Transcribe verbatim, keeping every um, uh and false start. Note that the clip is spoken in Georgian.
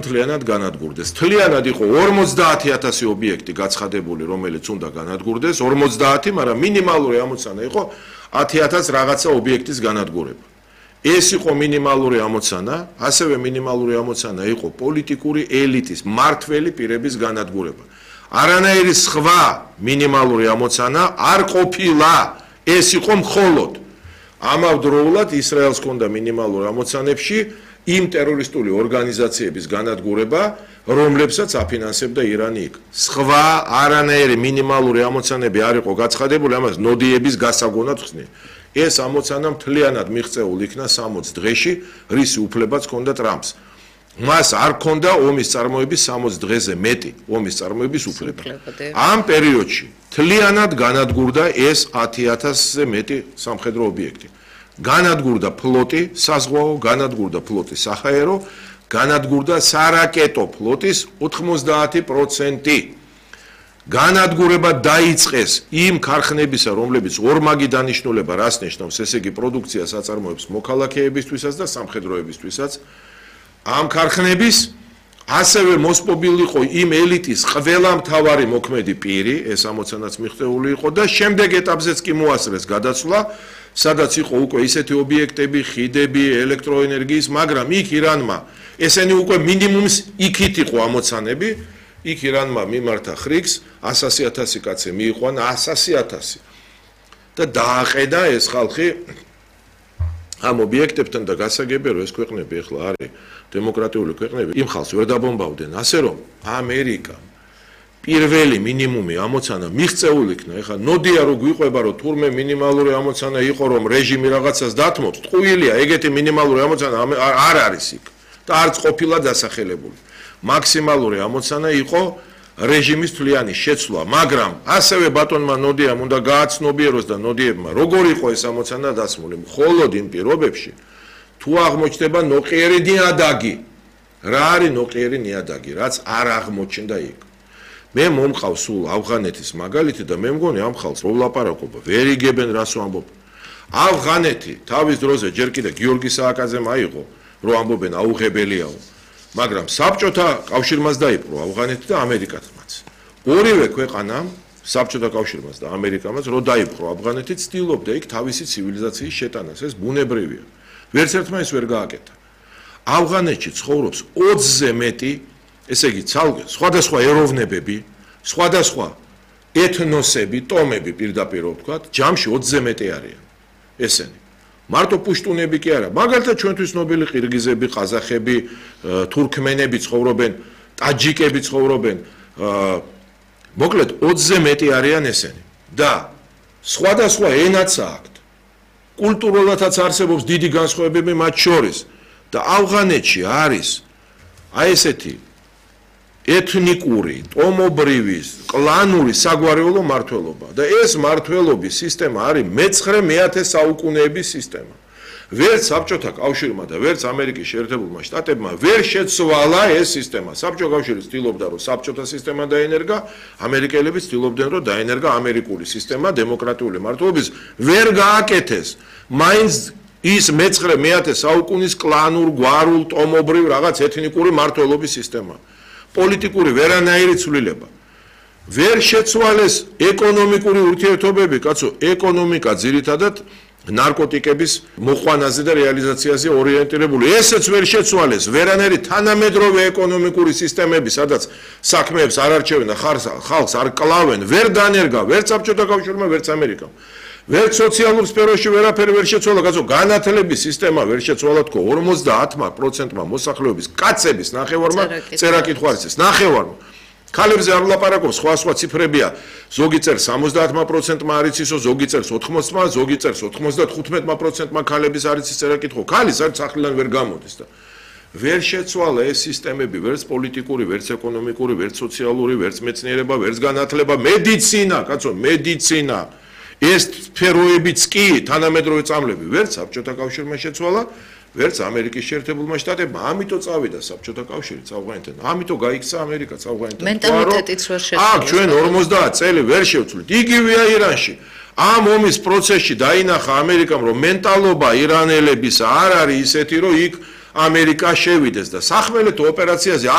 მთლიანად განადგურდეს. Მთლიანად იყო ორმოცდაათი ათასი ობიექტი გაცხადებული, რომელიც უნდა განადგურდეს, ორმოცდაათი, მაგრამ მინიმალური ამოცანა იყო ათი ათას რაღაცა ობიექტის განადგურება. ეს იყო მინიმალური ამოცანა, ასევე მინიმალური ამოცანა იყო პოლიტიკური ელიტის, მმართველი პირების განადგურება. არანაირი სხვა მინიმალური ამოცანა არ ყოფილა, ეს იყო მხოლოდ ამავდროულად ისრაელს ჰქონდა მინიმალური ამოცანებში იმ ტერორისტული ორგანიზაციების განადგურება, რომლებსაც აფინანსებდა ირანი იქ. სხვა არანაირი მინიმალური ამოცანები არ იყო გაცხადებული, ამას ნოდიების გასაგონად ხსნიან. ეს ამოცანა მთლიანად მიღწეულ იქნა სამოცი დღეში, რის უფლებაც ჰქონდა ტრამპს. მას არ ჰქონდა ომის წარმოების სამოცი დღეზე მეტი ომის წარმოების უფლება. ამ პერიოდში მთლიანად განადგურდა ეს ათი ათასზე მეტი სამხედრო ობიექტი. განადგურდა ფლოტი, საზღვაო, განადგურდა ფლოტი საჰაერო, განადგურდა სარაკეტო ფლოტის ოთხმოცდაათი პროცენტი. განადგურება დაიწყეს იმ ქარხნებისა, რომლებიც ორმაგი დანიშნულება რას ნიშნავს, ესე იგი პროდუქციას აწარმოებს მოქალაქეებისთვისაც და სამხედროებისთვისაც. ამ ქარხნების ასევე მოსპობილი იყო იმ ელიტის ყველა მთავარი მოქმედი პირი, ეს ამოცანაც მიღწეული იყო და შემდეგ ეტაპზეც კი მოასწრეს გადაცვლა, სადაც იყო უკვე ისეთი ობიექტები, ხიდები, ელექტროენერგიის, მაგრამ იქ ირანმა ესენი უკვე მინიმუმს იქით იყო ამოცანები, იქ ირანმა მიმართა ხრიგს ასი ათასი კაცი მიიყვანა ასი ათასი და დააყედა ეს ხალხი ამ ობიექტებთან და გასაგებია რომ ეს ქვეყნები ახლა არის დემოკრატიული ქვეყნები იმ ხალხს ვერ დაბომბავდნენ ასე რომ ამერიკა პირველი მინიმუმი ამოცანა მიღწეული იქნა ეხლა ნოდია რო გვიყვება რომ თურმე მინიმალური ამოცანა იყო რომ რეჟიმი რაღაცას დათმობს ტყუილია ეგეთი მინიმალური ამოცანა არ არის იქ და არც ყოფილა დასახელებული მაქსიმალური ამოცანა იყო რეჟიმის თვლიანი შეცვლა, მაგრამ ასევე ბატონმა ნოდიამ უნდა გააცნობიეროს და ნოდიებმა როგორ იყო ეს ამოცანა დასმული, მხოლოდ იმ პირობებში, თუ აღმოჩნდება ნოყიერი ნიადაგი. რა არის ნოყიერი ნიადაგი, რაც არ აღმოჩნდა იქ. მე მომყავს სულ ავღანეთის მაგალითი და მე მგონი ამ ხალხს რო ვლაპარაკობა, ვერ იგებენ რას ვამბობ. ავღანეთი თავის დროზე ჯერ კიდე გიორგი სააკაძემ აიღო, რომ ამბობენ აუღებელიაო. მაგრამ საბჭოთა კავშირმაც დაიპყრო ავღანეთი და ამერიკათმაც. ორივე ქვეყანამ, საბჭოთა კავშირმაც და ამერიკამაც, რო დაიპყრო ავღანეთი, ცდილობდა იქ თავისი ცივილიზაციის შეტანას, ეს ბუნებრივია. ვერც ერთმა ის ვერ გააკეთა. ავღანეთში ცხოვრობს ოცზე მეტი, ესე იგი, ცალკე სხვადასხვა ეროვნებები, სხვადასხვა ეთნოსები, ტომები პირდაპირ ვთქვათ, ჯამში ოცზე მეტი არიან. ესენი მარტო პუშტუნები კი არა, მაგალითად ჩვენთვის ნობილი ყირგიზები, ყაზახები, თურქმენები ცხოვრობენ, ტაჯიკები ცხოვრობენ, მოკლედ ოცზე მეტი არიან ესენი. და სხვადასხვა ენაც აქვთ. კულტურულადაც არსებობს დიდი განსხვავებები მათ შორის და ავღანეთში არის აი ესეთი ეთნიკური, ტომობრივი, კლანური საგვარეულო მართლობა და ეს მართლობის სისტემა არის მეცხრე მეათე საუკუნეების სისტემა. ვერც საბჭოთა კავშირმა და ვერც ამერიკის შეერთებულმა შტატებმა ვერ შეცვალა ეს სისტემა. საბჭოთა კავშირი ცდილობდა რომ საბჭოთა სისტემა დაენერგა, ამერიკელები ცდილობდნენ რომ დაენერგა ამერიკული სისტემა დემოკრატიული მართლობის ვერ გააკეთეს. მაინც ის მეცხრე მეათე საუკუნის კლანურ, გვარულ, ტომობრივ რაღაც ეთნიკური მართლობის სისტემა. პოლიტიკური ვერანაირი ცვლილება. ვერ შეცვალეს ეკონომიკური ურთიერთობები, კაცო, ეკონომიკა ძირითადად ნარკოტიკების მოყვანაზე და რეალიზაციაზე ორიენტირებული. ესეც ვერ შეცვალეს. ვერანაირი თანამედროვე ეკონომიკური სისტემები, სადაც საქმეებს არ არჩევენ და ხალხს არ კლავენ, ვერ დანერგა, ვერც საბჭოთა კავშირმა, ვერც ამერიკამ. ვერც სოციალურ სფეროში ვერაფერი ვერ შეცვალა, კაცო, განათლების სისტემა ვერ შეცვალა თქო ორმოცდაათი პროცენტმა მოსახლეობის კაცების ნახევარმა წერა-კითხვა არ იცის, ნახევარმა. ქალებზე არ ვლაპარაკობ, სხვა სხვა ციფრებია. ზოგი წერს სამოცდაათი პროცენტმა არ იცისო, ზოგი წერს ოთხმოცმა, ზოგი წერს ოთხმოცდათხუთმეტი პროცენტმა ქალების არ იცის წერა-კითხვა. ქალის არ სახლიდან ვერ გამოდის და ვერ შეცვალა ეს სისტემები, ვერც პოლიტიკური, ვერც ეკონომიკური, ვერც სოციალური, ვერც მეცნიერება, ვერც განათლება, მედიცინა, კაცო, მედიცინა. ეს სფეროებიც კი თანამედროვე წამლები ვერც საბჭოთა კავშირმა შეცვალა, ვერც ამერიკის შეერთებულმა შტატებმა. ამიტომ წავიდა საბჭოთა კავშირიც ავღანეთთან. ამიტომ გაიქცა ამერიკაც ავღანეთთან. მენტალიტეტიც ვერ შეცვალა. აქ ჩვენ ორმოცდაათი წელი ვერ შევცვლით. იგივეა ირანში. ამ ომის პროცესში დაინახა ამერიკამ, რომ მენტალობა ირანელების არ არის ისეთი, რომ იქ ამერიკა შევიდეს და სახმელეთო ოპერაციაზე